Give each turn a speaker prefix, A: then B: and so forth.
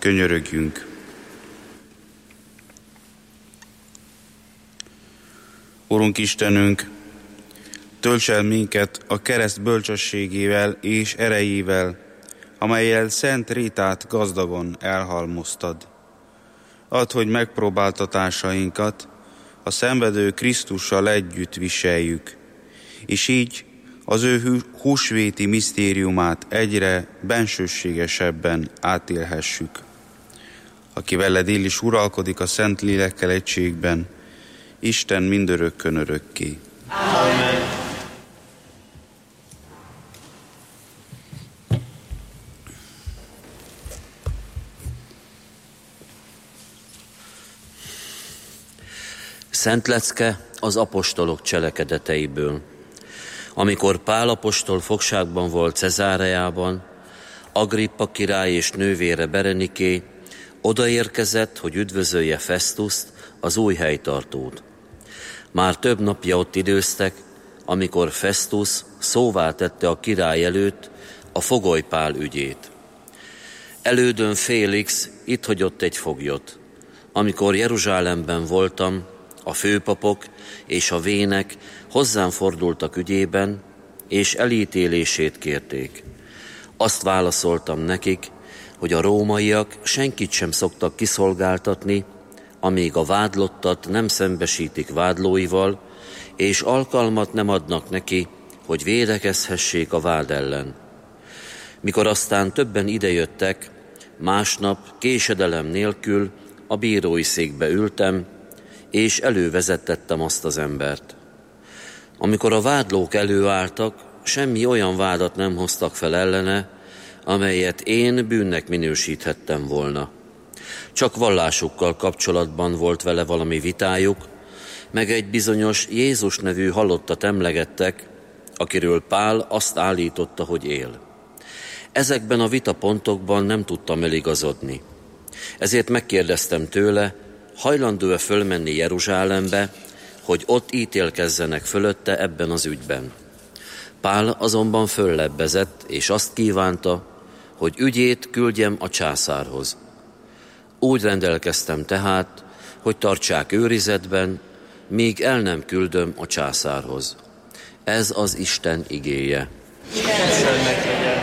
A: Könyörögjünk. Urunk Istenünk, tölts el minket a kereszt bölcsességével és erejével, amellyel Szent Ritát gazdagon elhalmoztad. Add, hogy megpróbáltatásainkat a szenvedő Krisztussal együtt viseljük, és így az ő húsvéti misztériumát egyre bensőségesebben átélhessük. Aki veled él és uralkodik a Szent Lélekkel egységben, Isten mindörökkön örökké.
B: Amen.
C: Szent lecke az apostolok cselekedeteiből. Amikor Pál apostol fogságban volt Cezáreában, Agrippa király és nővére Bereniké odaérkezett, hogy üdvözölje Festuszt, az új helytartót. Már több napja ott időztek, amikor Festus szóvá tette a király előtt a fogoly Pál ügyét. Elődön Félix itt hagyott egy foglyot. Amikor Jeruzsálemben voltam, a főpapok és a vének hozzám fordultak ügyében, és elítélését kérték. Azt válaszoltam nekik, hogy a rómaiak senkit sem szoktak kiszolgáltatni, amíg a vádlottat nem szembesítik vádlóival, és alkalmat nem adnak neki, hogy védekezhessék a vád ellen. Mikor aztán többen idejöttek, másnap késedelem nélkül a bírói székbe ültem, és elővezettettem azt az embert. Amikor a vádlók előálltak, semmi olyan vádat nem hoztak fel ellene, amelyet én bűnnek minősíthettem volna. Csak vallásukkal kapcsolatban volt vele valami vitájuk, meg egy bizonyos Jézus nevű halottat emlegettek, akiről Pál azt állította, hogy él. Ezekben a vitapontokban nem tudtam eligazodni. Ezért megkérdeztem tőle, hajlandó-e fölmenni Jeruzsálembe, hogy ott ítélkezzenek fölötte ebben az ügyben. Pál azonban föllebbezett, és azt kívánta, hogy ügyét küldjem a császárhoz. Úgy rendelkeztem tehát, hogy tartsák őrizetben, míg el nem küldöm a császárhoz. Ez az Isten igéje.
B: Istennek legyen.